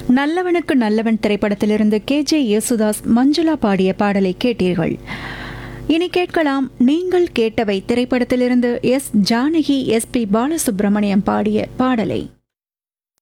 நல்லவனுக்கு நல்லவன் திரைப்படத்திலிருந்து KJ யேசுதாஸ் மஞ்சுளா பாடிய பாடலை கேட்டீர்கள். இனி கேட்கலாம் நீங்கள் கேட்டவை திரைப்படத்திலிருந்து S. ஜானகி SP பாலசுப்ரமணியம் பாடிய பாடலை.